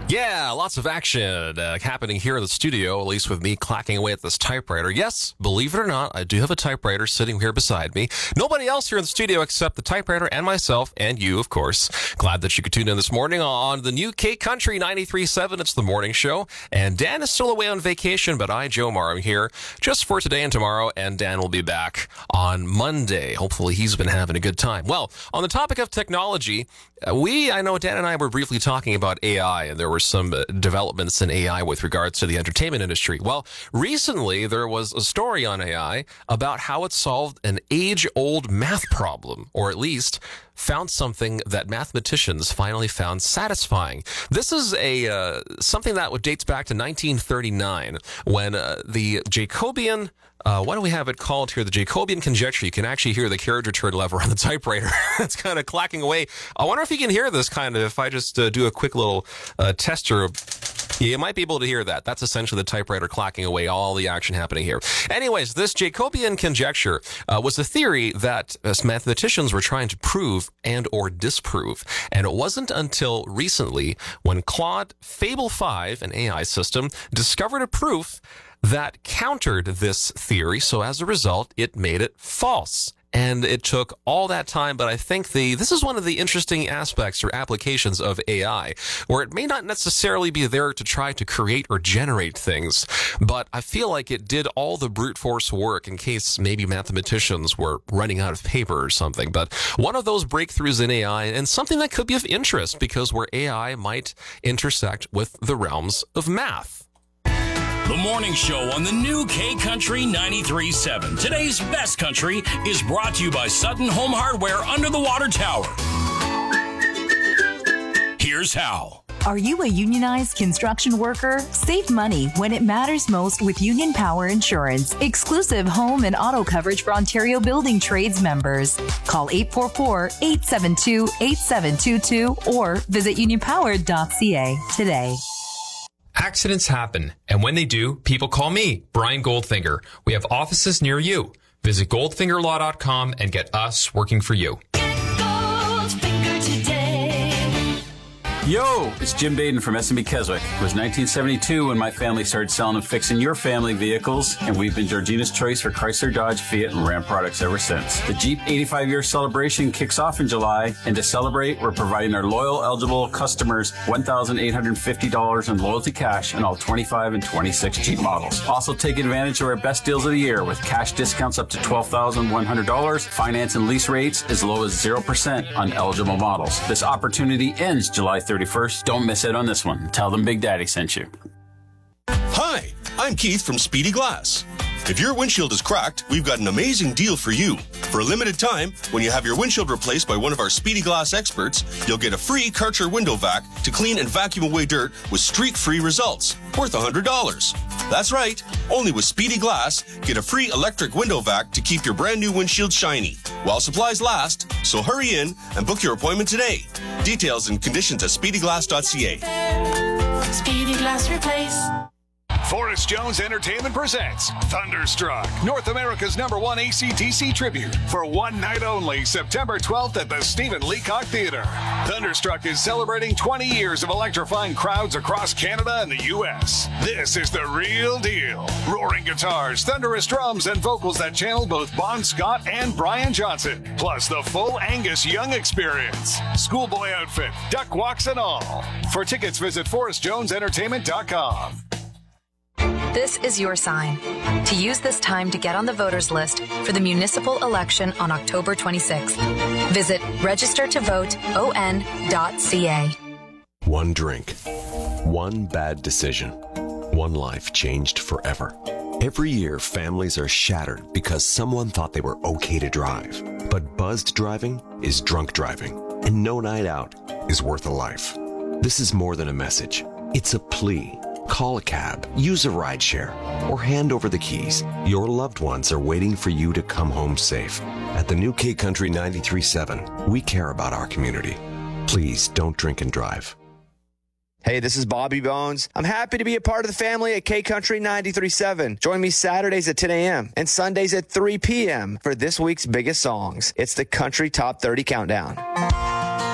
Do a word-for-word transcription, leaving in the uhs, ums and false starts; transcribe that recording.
Yeah, lots of action uh, happening here in the studio, at least with me clacking away at this typewriter. Yes, believe it or not, I do have a typewriter sitting here beside me. Nobody else here in the studio except the typewriter and myself, and you, of course. Glad that you could tune in this morning on the new K Country ninety-three point seven. It's the morning show, and Dan is still away on vacation, but I, Joe Mar, am here just for today and tomorrow, and Dan will be back on Monday. Hopefully he's been having a good time. Well, on the topic of technology, uh, we, I know Dan and I were briefly talking about A I, and there were some uh, developments in A I with regards to the entertainment industry. Well, recently there was a story on A I about how it solved an age-old math problem, or at least found something that mathematicians finally found satisfying. This is a uh, something that dates back to nineteen thirty-nine, when uh, the Jacobian Uh, what do we have it called here? The Jacobian conjecture. You can actually hear the carriage return lever on the typewriter. It's kind of clacking away. I wonder if you can hear this kind of, if I just uh, do a quick little uh, tester. Yeah, you might be able to hear that. That's essentially the typewriter clacking away, all the action happening here. Anyways, this Jacobian conjecture uh, was a theory that uh, mathematicians were trying to prove and or disprove. And it wasn't until recently when Claude Fable five, an A I system, discovered a proof that countered this theory. So as a result, it made it false. And it took all that time, but I think the this is one of the interesting aspects or applications of A I, where it may not necessarily be there to try to create or generate things, but I feel like it did all the brute force work in case maybe mathematicians were running out of paper or something. But one of those breakthroughs in A I, and something that could be of interest, because where A I might intersect with the realms of math. The morning show on the new K Country ninety-three point seven. Today's best country is brought to you by Sutton Home Hardware under the water tower. Here's how. Are you a unionized construction worker? Save money when it matters most with Union Power Insurance. Exclusive home and auto coverage for Ontario Building Trades members. Call eight four four, eight seven two, eight seven two two or visit union power dot c a today. Accidents happen, and when they do, people call me, Brian Goldfinger. We have offices near you. Visit goldfinger law dot com and get us working for you. Goldfinger today. Yo, it's Jim Baden from S and B Keswick. It was nineteen seventy-two when my family started selling and fixing your family vehicles, and we've been Georgina's choice for Chrysler, Dodge, Fiat, and Ram products ever since. The Jeep eighty-five year celebration kicks off in July, and to celebrate, we're providing our loyal, eligible customers one thousand eight hundred fifty dollars in loyalty cash on all twenty-five and twenty-six Jeep models. Also, take advantage of our best deals of the year with cash discounts up to twelve thousand one hundred dollars, finance and lease rates as low as zero percent on eligible models. This opportunity ends July thirty-first. Don't miss it on this one. Tell them Big Daddy sent you. Hi, I'm Keith from Speedy Glass. If your windshield is cracked, we've got an amazing deal for you. For a limited time, when you have your windshield replaced by one of our Speedy Glass experts, you'll get a free Karcher window vac to clean and vacuum away dirt with streak-free results, worth one hundred dollars. That's right, only with Speedy Glass, get a free electric window vac to keep your brand new windshield shiny, while supplies last, so hurry in and book your appointment today. Details and conditions at speedy glass dot c a. Speedy Glass Replace. Forrest Jones Entertainment presents Thunderstruck, North America's number one A C D C tribute, for one night only, September twelfth at the Stephen Leacock Theater. Thunderstruck is celebrating twenty years of electrifying crowds across Canada and the U S. This is the real deal. Roaring guitars, thunderous drums, and vocals that channel both Bon Scott and Brian Johnson, plus the full Angus Young experience. Schoolboy outfit, duck walks and all. For tickets, visit forrest jones entertainment dot com. This is your sign to use this time to get on the voters list for the municipal election on October twenty-sixth. Visit register to vote o n dot c a. One drink, one bad decision, one life changed forever. Every year, families are shattered because someone thought they were okay to drive. But buzzed driving is drunk driving, and no night out is worth a life. This is more than a message. It's a plea. Call a cab, use a rideshare, or hand over the keys. Your loved ones are waiting for you to come home safe. At the new K Country ninety-three point seven, we care about our community. Please don't drink and drive. Hey, this is Bobby Bones. I'm happy to be a part of the family at K Country ninety-three point seven. Join me Saturdays at ten a.m. and Sundays at three p.m. for this week's biggest songs. It's the Country Top thirty Countdown.